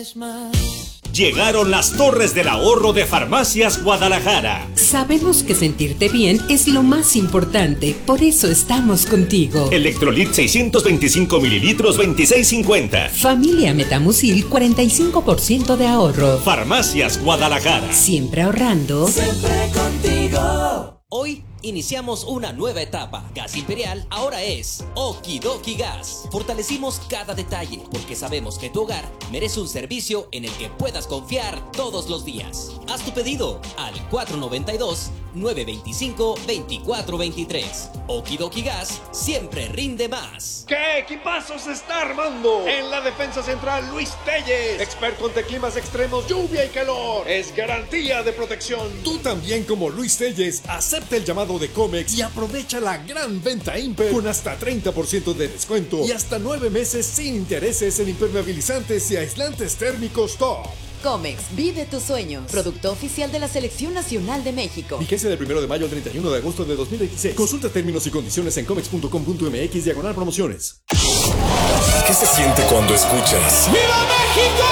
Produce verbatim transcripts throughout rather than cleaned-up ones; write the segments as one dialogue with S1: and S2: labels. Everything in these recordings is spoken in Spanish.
S1: vez más.
S2: Llegaron las torres del ahorro de Farmacias Guadalajara.
S3: Sabemos que sentirte bien es lo más importante, por eso estamos contigo.
S2: Electrolit seiscientos veinticinco mililitros, veintiséis cincuenta.
S3: Familia Metamucil, cuarenta y cinco por ciento de ahorro.
S2: Farmacias Guadalajara.
S3: Siempre ahorrando.
S1: Siempre contigo.
S4: Hoy iniciamos una nueva etapa. Gas Imperial ahora es Okidoki Gas. Fortalecimos cada detalle porque sabemos que tu hogar merece un servicio en el que puedas confiar todos los días. Haz tu pedido al cuatro noventa y dos, nueve veinticinco, veinticuatro veintitrés. Okidoki Gas siempre rinde más.
S5: ¿Qué equipazo se está armando? En la defensa central, Luis Telles, experto ante climas extremos, lluvia y calor. Es garantía de protección.
S6: Tú también, como Luis Telles, acepta el llamado de Comex y aprovecha la gran venta Imper con hasta treinta por ciento de descuento y hasta nueve meses sin intereses en impermeabilizantes y aislantes térmicos top.
S7: Comex, vive tus sueños. Producto oficial de la Selección Nacional de México.
S6: Vigencia del primero de mayo al treinta y uno de agosto de dos mil veintiséis. Consulta términos y condiciones en comex punto com punto m x diagonal promociones.
S8: ¿Qué se siente cuando escuchas
S1: ¡Viva México!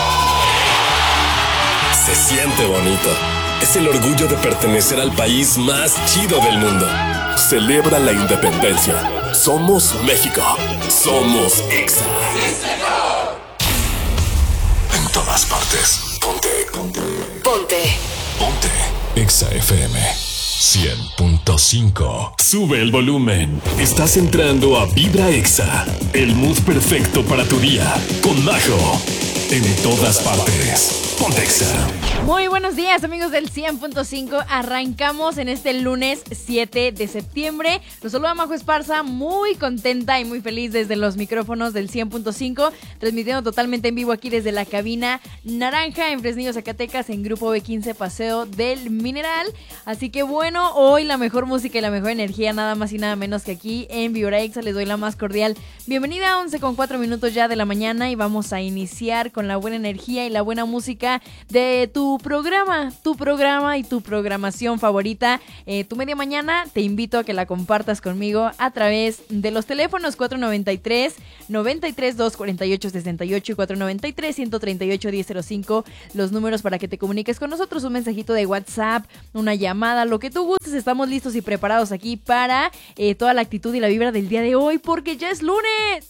S8: Se siente bonito. Es el orgullo de pertenecer al país más chido del mundo. Celebra la independencia. Somos México. Somos Exa.
S1: ¡Sí, señor!
S8: En todas partes. Ponte, ponte.
S7: Ponte.
S8: Ponte. Exa F M cien punto cinco. Sube el volumen. Estás entrando a Vibra Exa. El mood perfecto para tu día. Con Majo. En todas partes. Ponte Exa.
S9: Muy buenos días, amigos del cien punto cinco. Arrancamos en este lunes siete de septiembre. Los saluda Majo Esparza, muy contenta y muy feliz desde los micrófonos del cien punto cinco, transmitiendo totalmente en vivo aquí desde la cabina naranja en Fresnillo, Zacatecas, en Grupo B quince, Paseo del Mineral. Así que bueno, hoy la mejor música y la mejor energía, nada más y nada menos que aquí en Vibra Exa. Les doy la más cordial bienvenida a once con cuatro minutos ya de la mañana y vamos a iniciar con la buena energía y la buena música de tu programa, tu programa y tu programación favorita, eh, tu media mañana. Te invito a que la compartas conmigo a través de los teléfonos cuatro noventa y tres, noventa y tres, doscientos cuarenta y ocho, sesenta y ocho y cuatro noventa y tres, ciento treinta y ocho, diez cero cinco, los números para que te comuniques con nosotros, un mensajito de WhatsApp, una llamada, lo que tú gustes. Estamos listos y preparados aquí para eh, toda la actitud y la vibra del día de hoy, porque ya es lunes.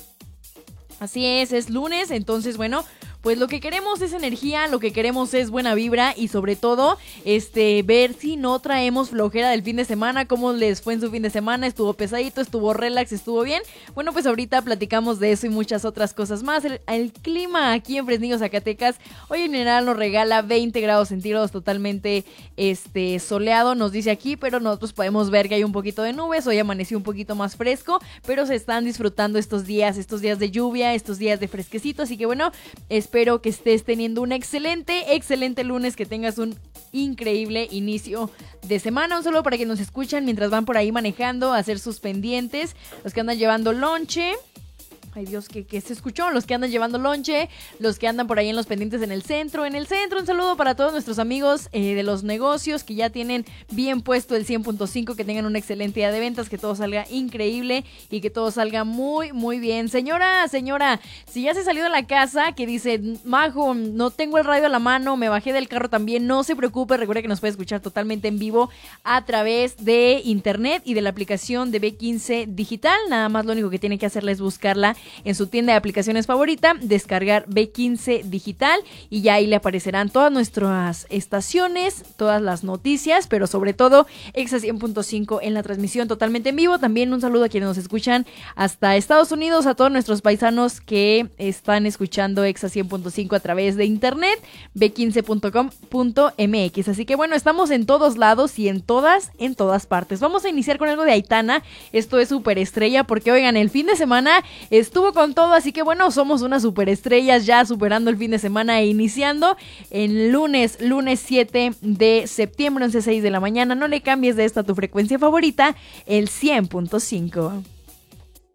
S9: Así es, es lunes, entonces bueno, pues lo que queremos es energía, lo que queremos es buena vibra y sobre todo, este, ver si no traemos flojera del fin de semana. ¿Cómo les fue en su fin de semana? ¿Estuvo pesadito? ¿Estuvo relax? ¿Estuvo bien? Bueno, pues ahorita platicamos de eso y muchas otras cosas más. El, el clima aquí en Fresnillo, Zacatecas, hoy en general nos regala veinte grados centígrados, totalmente este, soleado, nos dice aquí, pero nosotros podemos ver que hay un poquito de nubes. Hoy amaneció un poquito más fresco, pero se están disfrutando estos días, estos días de lluvia, estos días de fresquecito, así que bueno, es Espero que estés teniendo un excelente, excelente lunes, que tengas un increíble inicio de semana. Un saludo para que nos escuchan mientras van por ahí manejando a hacer sus pendientes, los que andan llevando lonche. Ay Dios, que, que se escuchó, los que andan llevando lonche, los que andan por ahí en los pendientes en el centro, en el centro, un saludo para todos nuestros amigos eh, de los negocios que ya tienen bien puesto el cien punto cinco, que tengan una excelente día de ventas, que todo salga increíble y que todo salga muy, muy bien. Señora, señora, si ya se salió de la casa, que dice, Majo, no tengo el radio a la mano, me bajé del carro también, no se preocupe, recuerde que nos puede escuchar totalmente en vivo a través de internet y de la aplicación de B quince Digital. Nada más lo único que tiene que hacerle es buscarla en su tienda de aplicaciones favorita, descargar B quince Digital y ya ahí le aparecerán todas nuestras estaciones, todas las noticias, pero sobre todo Exa cien punto cinco en la transmisión totalmente en vivo. También un saludo a quienes nos escuchan hasta Estados Unidos, a todos nuestros paisanos que están escuchando Exa cien punto cinco a través de internet, b quince punto com punto m x. Así que bueno, estamos en todos lados y en todas, en todas partes. Vamos a iniciar con algo de Aitana. Esto es Superestrella, porque oigan, el fin de semana es estuvo con todo, así que bueno, somos unas superestrellas ya superando el fin de semana e iniciando en lunes, lunes siete de septiembre, once seis de la mañana. No le cambies de esta tu frecuencia favorita, el cien punto cinco.